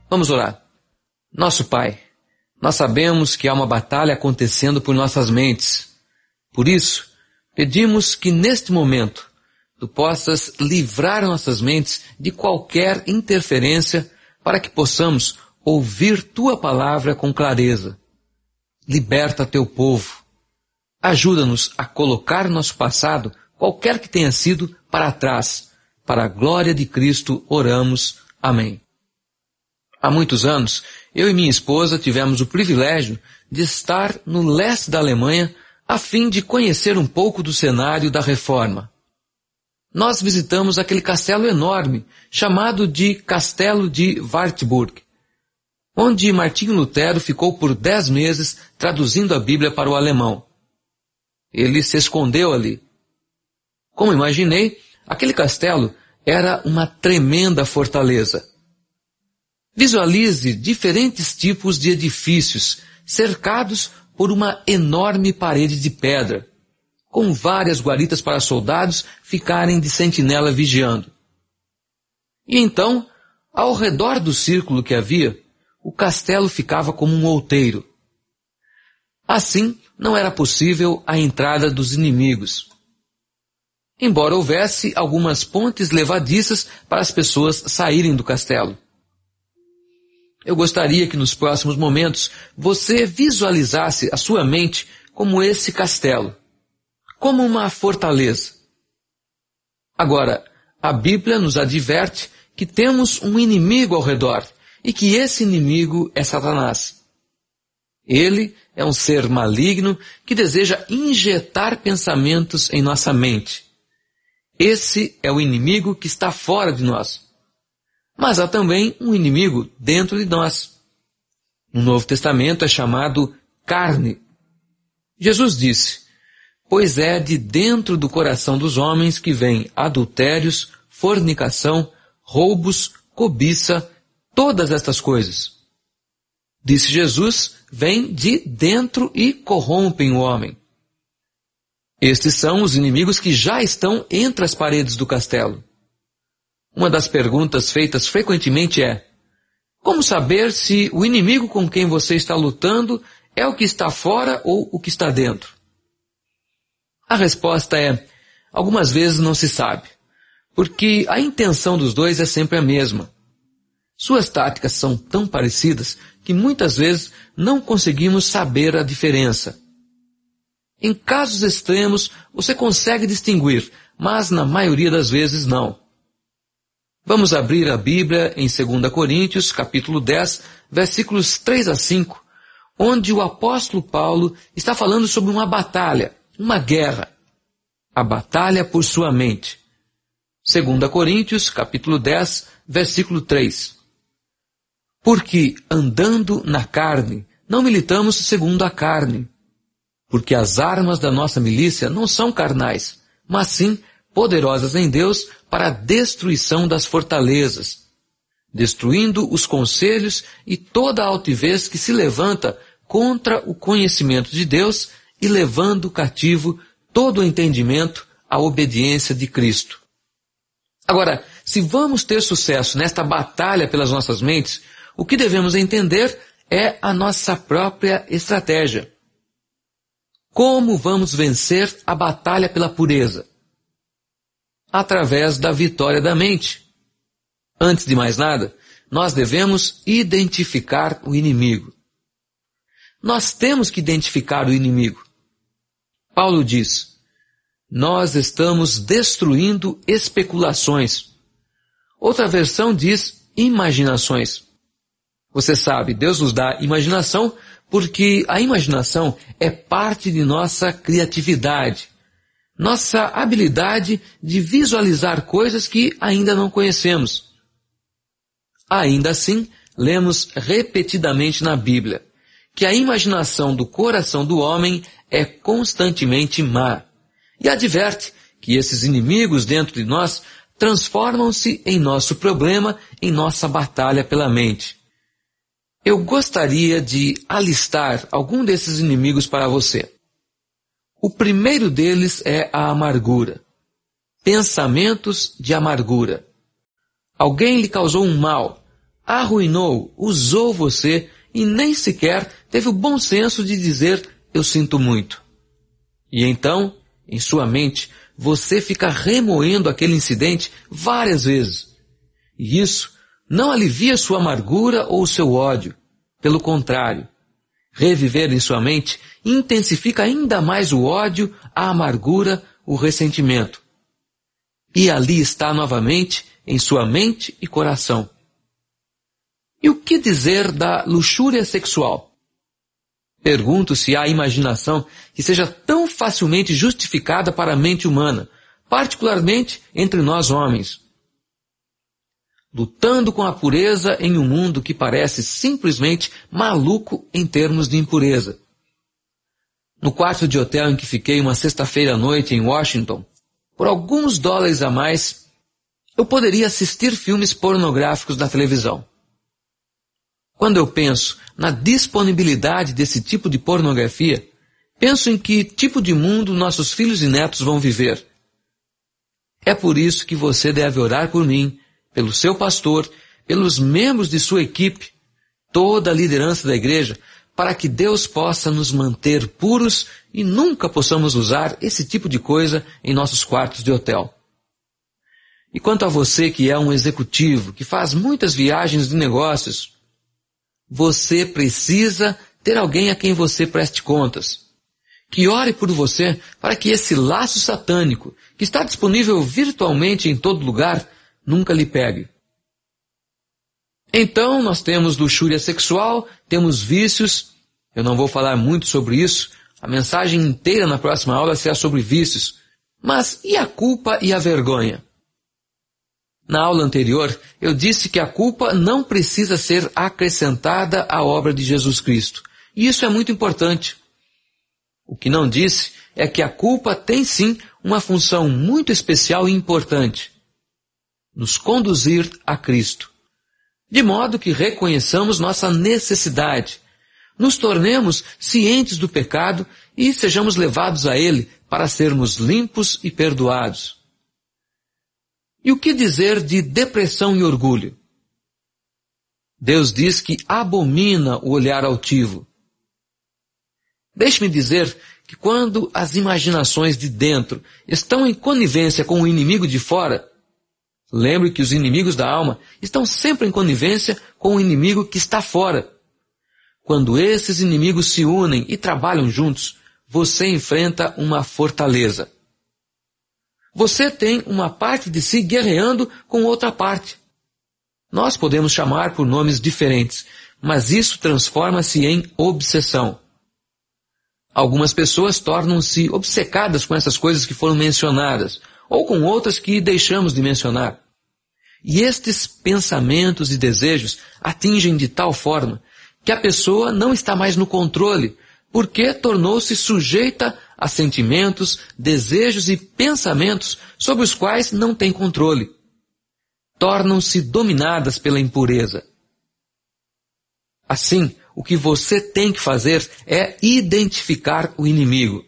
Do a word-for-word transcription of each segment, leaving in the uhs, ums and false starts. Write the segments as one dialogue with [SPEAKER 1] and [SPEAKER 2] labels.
[SPEAKER 1] Vamos orar. Nosso Pai, nós sabemos que há uma batalha acontecendo por nossas mentes. Por isso, pedimos que neste momento Tu possas livrar nossas mentes de qualquer interferência para que possamos ouvir Tua palavra com clareza. Liberta Teu povo. Ajuda-nos a colocar nosso passado, qualquer que tenha sido, para trás. Para a glória de Cristo oramos. Amém. Há muitos anos, eu e minha esposa tivemos o privilégio de estar no leste da Alemanha a fim de conhecer um pouco do cenário da Reforma. Nós visitamos aquele castelo enorme, chamado de Castelo de Wartburg, onde Martinho Lutero ficou por dez meses traduzindo a Bíblia para o alemão. Ele se escondeu ali. Como imaginei, aquele castelo era uma tremenda fortaleza. Visualize diferentes tipos de edifícios cercados por uma enorme parede de pedra, com várias guaritas para soldados ficarem de sentinela vigiando. E então, ao redor do círculo que havia, o castelo ficava como um outeiro. Assim, não era possível a entrada dos inimigos, embora houvesse algumas pontes levadiças para as pessoas saírem do castelo. Eu gostaria que nos próximos momentos você visualizasse a sua mente como esse castelo, como uma fortaleza. Agora, a Bíblia nos adverte que temos um inimigo ao redor e que esse inimigo é Satanás. Ele é um ser maligno que deseja injetar pensamentos em nossa mente. Esse é o inimigo que está fora de nós. Mas há também um inimigo dentro de nós. No Novo Testamento é chamado carne. Jesus disse, pois é de dentro do coração dos homens que vêm adultérios, fornicação, roubos, cobiça, todas estas coisas. Disse Jesus, vem de dentro e corrompem o homem. Estes são os inimigos que já estão entre as paredes do castelo. Uma das perguntas feitas frequentemente é, como saber se o inimigo com quem você está lutando é o que está fora ou o que está dentro? A resposta é, algumas vezes não se sabe, porque a intenção dos dois é sempre a mesma. Suas táticas são tão parecidas que muitas vezes não conseguimos saber a diferença. Em casos extremos, você consegue distinguir, mas na maioria das vezes não. Vamos abrir a Bíblia em dois Coríntios, capítulo dez, versículos três a cinco, onde o apóstolo Paulo está falando sobre uma batalha, uma guerra. A batalha por sua mente. dois Coríntios, capítulo dez, versículo três. Porque, andando na carne, não militamos segundo a carne. Porque as armas da nossa milícia não são carnais, mas sim poderosas em Deus para a destruição das fortalezas, destruindo os conselhos e toda a altivez que se levanta contra o conhecimento de Deus e levando cativo todo o entendimento à obediência de Cristo. Agora, se vamos ter sucesso nesta batalha pelas nossas mentes, o que devemos entender é a nossa própria estratégia. Como vamos vencer a batalha pela pureza? Através da vitória da mente. Antes de mais nada, nós devemos identificar o inimigo. Nós temos que identificar o inimigo. Paulo diz, nós estamos destruindo especulações. Outra versão diz imaginações. Você sabe, Deus nos dá imaginação porque a imaginação é parte de nossa criatividade, nossa habilidade de visualizar coisas que ainda não conhecemos. Ainda assim, lemos repetidamente na Bíblia que a imaginação do coração do homem é constantemente má, e adverte que esses inimigos dentro de nós transformam-se em nosso problema, em nossa batalha pela mente. Eu gostaria de alistar algum desses inimigos para você. O primeiro deles é a amargura. Pensamentos de amargura. Alguém lhe causou um mal. arruinou, usou você e nem sequer teve o bom senso de dizer eu sinto muito. E então, em sua mente, você fica remoendo aquele incidente várias vezes. E isso não alivia sua amargura ou seu ódio. Pelo contrário, reviver em sua mente intensifica ainda mais o ódio, a amargura, o ressentimento. E ali está novamente em sua mente e coração. E o que dizer da luxúria sexual? Pergunto se há imaginação que seja tão facilmente justificada para a mente humana, particularmente entre nós homens. Lutando com a pureza em um mundo que parece simplesmente maluco em termos de impureza. No quarto de hotel em que fiquei uma sexta-feira à noite em Washington, por alguns dólares a mais, eu poderia assistir filmes pornográficos na televisão. Quando eu penso na disponibilidade desse tipo de pornografia, penso em que tipo de mundo nossos filhos e netos vão viver. É por isso que você deve orar por mim, pelo seu pastor, pelos membros de sua equipe, toda a liderança da igreja, para que Deus possa nos manter puros e nunca possamos usar esse tipo de coisa em nossos quartos de hotel. E quanto a você que é um executivo, que faz muitas viagens de negócios, você precisa ter alguém a quem você preste contas, que ore por você para que esse laço satânico, que está disponível virtualmente em todo lugar, nunca lhe pegue. Então, nós temos luxúria sexual, temos vícios. Eu não vou falar muito sobre isso. A mensagem inteira na próxima aula será sobre vícios. Mas e a culpa e a vergonha? Na aula anterior, eu disse que a culpa não precisa ser acrescentada à obra de Jesus Cristo. E isso é muito importante. O que não disse é que a culpa tem sim uma função muito especial e importante: nos conduzir a Cristo. De modo que reconheçamos nossa necessidade, nos tornemos cientes do pecado e sejamos levados a Ele para sermos limpos e perdoados. E o que dizer de depressão e orgulho? Deus diz que abomina o olhar altivo. Deixe-me dizer que quando as imaginações de dentro estão em conivência com o inimigo de fora, lembre que os inimigos da alma estão sempre em conivência com o inimigo que está fora. Quando esses inimigos se unem e trabalham juntos, você enfrenta uma fortaleza. Você tem uma parte de si guerreando com outra parte. Nós podemos chamar por nomes diferentes, mas isso transforma-se em obsessão. Algumas pessoas tornam-se obcecadas com essas coisas que foram mencionadas, ou com outras que deixamos de mencionar. E estes pensamentos e desejos atingem de tal forma que a pessoa não está mais no controle, porque tornou-se sujeita a sentimentos, desejos e pensamentos sobre os quais não tem controle. Tornam-se dominadas pela impureza. Assim, o que você tem que fazer é identificar o inimigo.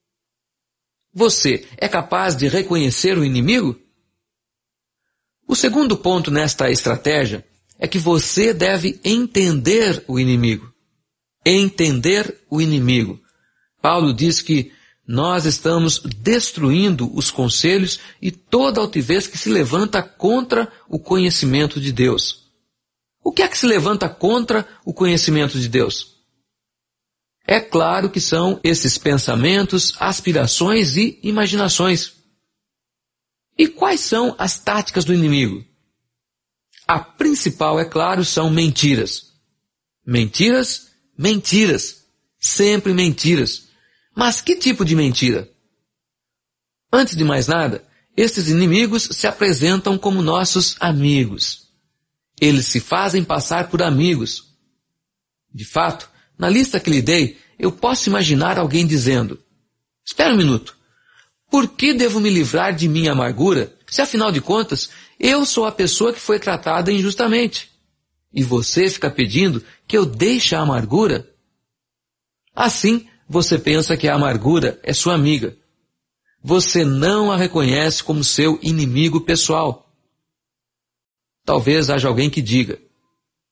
[SPEAKER 1] Você é capaz de reconhecer o inimigo? O segundo ponto nesta estratégia é que você deve entender o inimigo. Entender o inimigo. Paulo diz que nós estamos destruindo os conselhos e toda altivez que se levanta contra o conhecimento de Deus. O que é que se levanta contra o conhecimento de Deus? É claro que são esses pensamentos, aspirações e imaginações. E quais são as táticas do inimigo? A principal, é claro, são mentiras. Mentiras, mentiras. Sempre mentiras. Mas que tipo de mentira? Antes de mais nada, estes inimigos se apresentam como nossos amigos. Eles se fazem passar por amigos. De fato, na lista que lhe dei, eu posso imaginar alguém dizendo: espera um minuto, por que devo me livrar de minha amargura, se afinal de contas, eu sou a pessoa que foi tratada injustamente? E você fica pedindo que eu deixe a amargura? Assim, você pensa que a amargura é sua amiga. Você não a reconhece como seu inimigo pessoal. Talvez haja alguém que diga: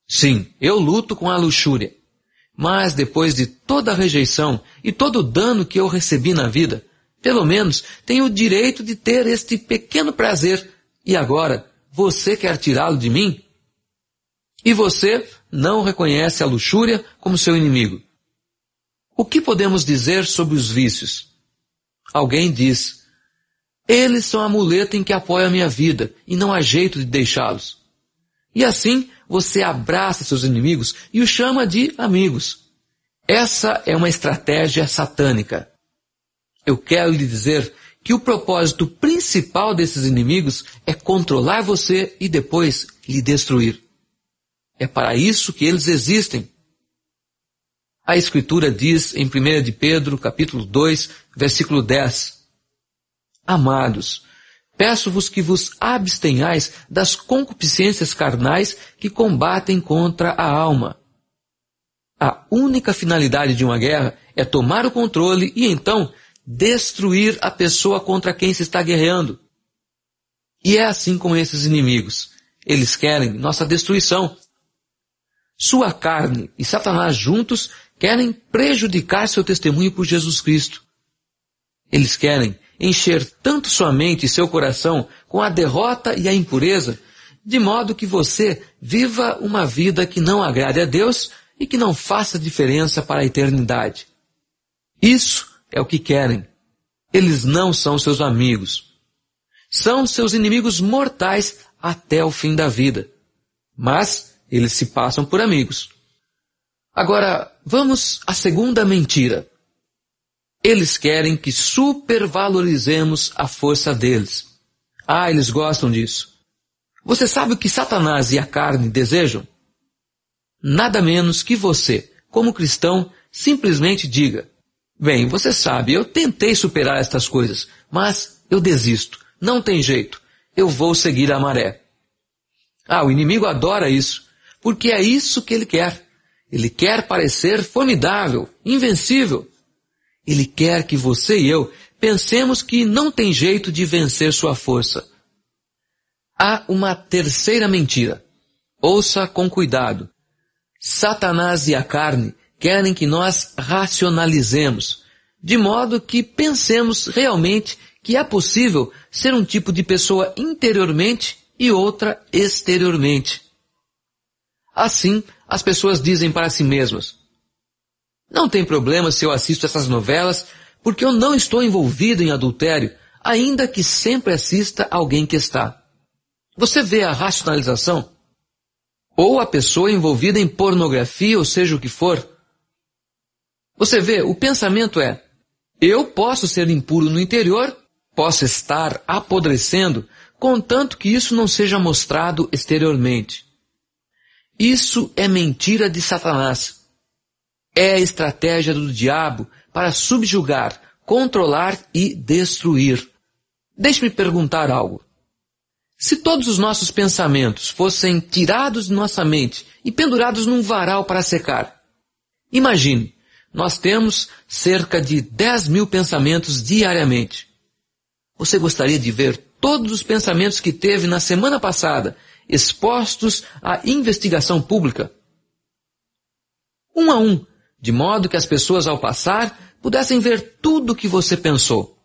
[SPEAKER 1] Sim, eu luto com a luxúria. Mas depois de toda a rejeição e todo o dano que eu recebi na vida, pelo menos tenho o direito de ter este pequeno prazer. E agora, você quer tirá-lo de mim? E você não reconhece a luxúria como seu inimigo. O que podemos dizer sobre os vícios? Alguém diz: eles são a muleta em que apoio a minha vida e não há jeito de deixá-los. E assim você abraça seus inimigos e os chama de amigos. Essa é uma estratégia satânica. Eu quero lhe dizer que o propósito principal desses inimigos é controlar você e depois lhe destruir. É para isso que eles existem. A Escritura diz em primeira de Pedro, capítulo dois, versículo dez: Amados, peço-vos que vos abstenhais das concupiscências carnais que combatem contra a alma. A única finalidade de uma guerra é tomar o controle e então destruir a pessoa contra quem se está guerreando. E é assim com esses inimigos. Eles querem nossa destruição. Sua carne e Satanás juntos querem prejudicar seu testemunho por Jesus Cristo. Eles querem encher tanto sua mente e seu coração com a derrota e a impureza, de modo que você viva uma vida que não agrade a Deus e que não faça diferença para a eternidade. Isso é o que querem. Eles não são seus amigos. São seus inimigos mortais até o fim da vida. Mas eles se passam por amigos. Agora, vamos à segunda mentira. Eles querem que supervalorizemos a força deles. Ah, eles gostam disso. Você sabe o que Satanás e a carne desejam? Nada menos que você, como cristão, simplesmente diga: bem, você sabe, eu tentei superar estas coisas, mas eu desisto. Não tem jeito. Eu vou seguir a maré. Ah, o inimigo adora isso, porque é isso que ele quer. Ele quer parecer formidável, invencível. Ele quer que você e eu pensemos que não tem jeito de vencer sua força. Há uma terceira mentira. Ouça com cuidado. Satanás e a carne querem que nós racionalizemos, de modo que pensemos realmente que é possível ser um tipo de pessoa interiormente e outra exteriormente. Assim, as pessoas dizem para si mesmas: não tem problema se eu assisto essas novelas, porque eu não estou envolvido em adultério, ainda que sempre assista alguém que está. Você vê a racionalização? Ou a pessoa envolvida em pornografia, ou seja o que for. Você vê, o pensamento é: eu posso ser impuro no interior, posso estar apodrecendo, contanto que isso não seja mostrado exteriormente. Isso é mentira de Satanás. É a estratégia do diabo para subjugar, controlar e destruir. Deixe-me perguntar algo. Se todos os nossos pensamentos fossem tirados de nossa mente e pendurados num varal para secar, imagine, nós temos cerca de dez mil pensamentos diariamente. Você gostaria de ver todos os pensamentos que teve na semana passada expostos à investigação pública? Um a um, de modo que as pessoas ao passar pudessem ver tudo o que você pensou.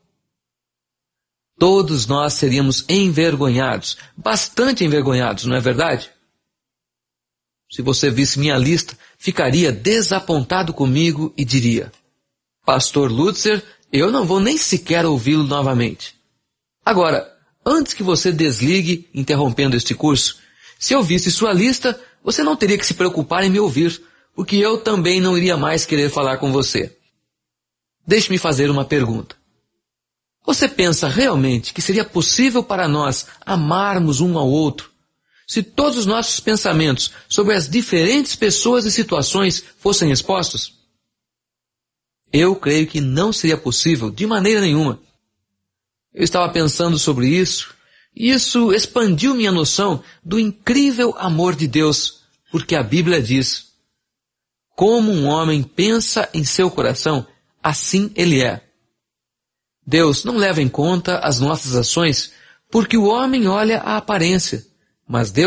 [SPEAKER 1] Todos nós seríamos envergonhados, bastante envergonhados, não é verdade? Se você visse minha lista, ficaria desapontado comigo e diria: Pastor Lutzer, eu não vou nem sequer ouvi-lo novamente. Agora, antes que você desligue, interrompendo este curso, se eu visse sua lista, você não teria que se preocupar em me ouvir, porque eu também não iria mais querer falar com você. Deixe-me fazer uma pergunta. Você pensa realmente que seria possível para nós amarmos um ao outro se todos os nossos pensamentos sobre as diferentes pessoas e situações fossem expostos? Eu creio que não seria possível de maneira nenhuma. Eu estava pensando sobre isso, e isso expandiu minha noção do incrível amor de Deus, porque a Bíblia diz: como um homem pensa em seu coração, assim ele é. Deus não leva em conta as nossas ações, porque o homem olha a aparência, mas Deus